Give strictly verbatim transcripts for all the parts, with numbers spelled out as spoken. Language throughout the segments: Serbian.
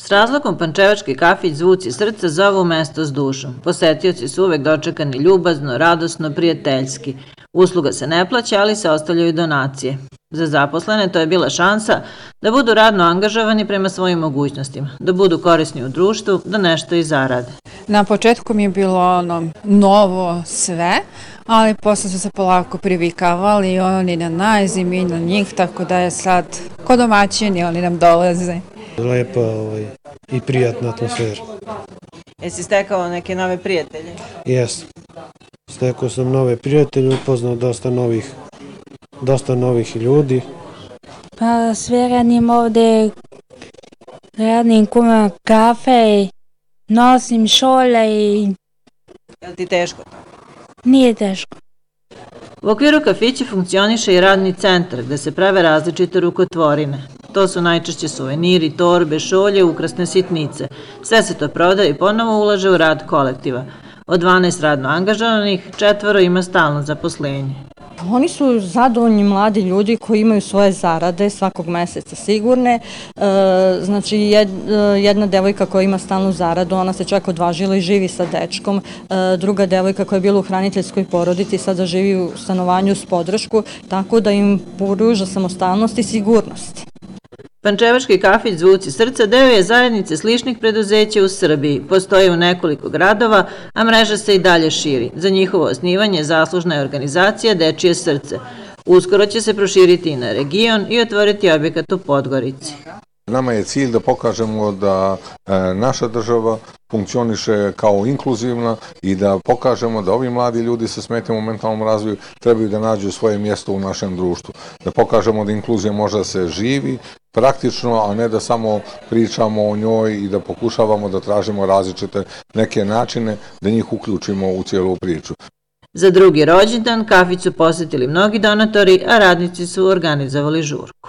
S razlogom pančevački kafić Zvuci srca zovu mesto s dušom. Posetioci su uvek dočekani ljubazno, radosno, prijateljski. Usluga se ne plaća, ali se ostavljaju donacije. Za zaposlene to je bila šansa da budu radno angažovani prema svojim mogućnostima, da budu korisni u društvu, da nešto i zarade. Na početku mi je bilo ono novo sve, ali posle su se polako privikavali i oni na nas i mi na njih, tako da je sad ko domaćini oni nam dolaze. Lepa ovaj, i prijatna atmosfera. Jesi stekao neke nove prijatelje? Jes. Stekao sam nove prijatelje, upoznao dosta novih, dosta novih ljudi. Pa sve radim ovde, radim kuma kafe, nosim šole i... Je li ti teško to? Nije teško. U okviru kafića funkcioniše i radni centar gde se prave različite rukotvorine. To su najčešće suveniri, torbe, šolje, ukrasne sitnice. Sve se to prodaje i ponovo ulaže u rad kolektiva. Od dvanaest radno angažovanih, četvoro ima stalno zaposlenje. Oni su zadovoljni mladi ljudi koji imaju svoje zarade svakog meseca sigurne. E, znači jedna devojka koja ima stalnu zaradu, ona se čak odvažila i živi sa dečkom. E, druga devojka koja je bila u hraniteljskoj porodici sada živi u stanovanju s podršku, tako da im pruža samostalnost i sigurnost. Pančevački kafić Zvuci srca deo je zajednice sličnih preduzeća u Srbiji. Postoji u nekoliko gradova, a mreža se i dalje širi. Za njihovo osnivanje zaslužna je organizacija Dečije srce. Uskoro će se proširiti i na region i otvoriti objekat u Podgorici. Nama je cilj da pokažemo da naša država funkcioniše kao inkluzivna i da pokažemo da ovi mladi ljudi sa smetnjama u mentalnom razvoju trebaju da nađu svoje mjesto u našem društvu. Da pokažemo da inkluzija može da se živi praktično, a ne da samo pričamo o njoj i da pokušavamo da tražimo različite neke načine da njih uključimo u cijelu priču. Za drugi rođendan kafić su posetili mnogi donatori, a radnici su organizovali žurku.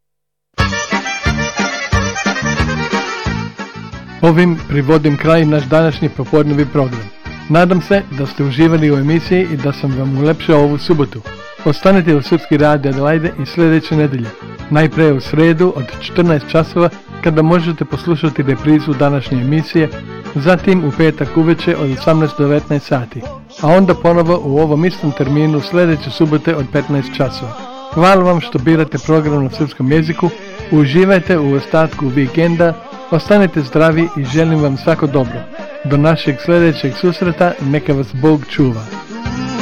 Ovim privodim kraj naš današnji popodnevi program. Nadam se da ste uživali u emisiji i da sam vam ulepšao ovu subotu. Ostanite u Srpski radio Adelaide i sljedeće nedelje. Najpre u sredu od četrnaest časova kada možete poslušati reprizu današnje emisije, zatim u petak uveče od osamnaest do devetnaest sati, a onda ponovo u ovom istom terminu sljedeće subote od petnaest časova. Hvala vam što birate program na srpskom jeziku, uživajte u ostatku vikenda, ostanite zdravi i želim vam svako dobro. Do našeg sljedećeg susreta, neka vas Bog čuva.